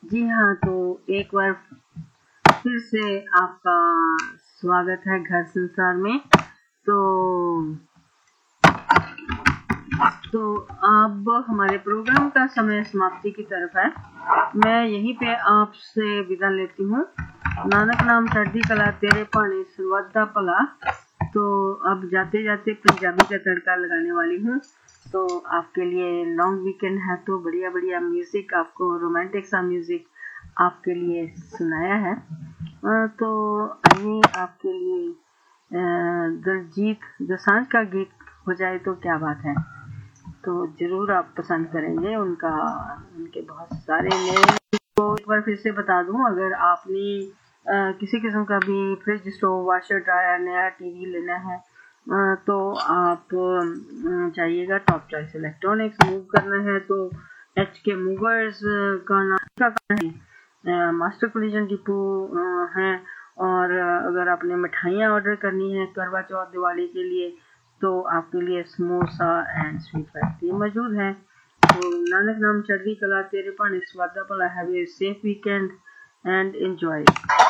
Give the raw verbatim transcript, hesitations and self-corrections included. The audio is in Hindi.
जी हाँ, तो एक बार फिर से आपका स्वागत है घर संसार में। तो तो अब हमारे प्रोग्राम का समय समाप्ति की तरफ है। मैं यहीं पे आपसे विदा लेती हूँ। नानक नाम चढ़दी कला तेरे पानी सर्वदा भला। तो अब जाते जाते पंजाबी का तड़का लगाने वाली हूँ। तो आपके लिए लॉन्ग वीकेंड है तो बढ़िया बढ़िया म्यूजिक, आपको रोमांटिक सा म्यूजिक आपके लिए सुनाया है। तो आइए आपके लिए दिलजीत दोसांझ का गीत हो जाए तो क्या बात है, तो जरूर आप पसंद करेंगे। उनका उनके बहुत सारे नए, तो एक बार फिर से बता दूं, अगर आपने आ, किसी किस्म का भी फ्रिज, स्टोव, वाशर, ड्रायर, नया टीवी लेना है आ, तो आप चाहिएगा टॉप चॉइस इलेक्ट्रॉनिक्स। मूव करना है तो एच के मूवर्स का नाम है, मास्टर कोलिजन डिपो है। और अगर आपने मिठाइयाँ ऑर्डर करनी है करवा चौथ दिवाली के लिए तो आपके लिए समोसा एंड स्वीट फैक्ट्री मौजूद है। तो नानक नाम चढ़दी कला तेरे पानी स्वादा भला। Have a safe weekend and enjoy.